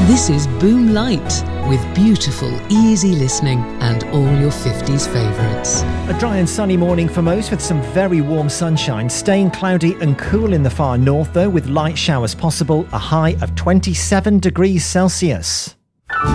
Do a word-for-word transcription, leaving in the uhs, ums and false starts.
This is Boom Light, with beautiful, easy listening and all your fifties favourites. A dry and sunny morning for most with some very warm sunshine, staying cloudy and cool in the far north though, with light showers possible, a high of twenty-seven degrees Celsius.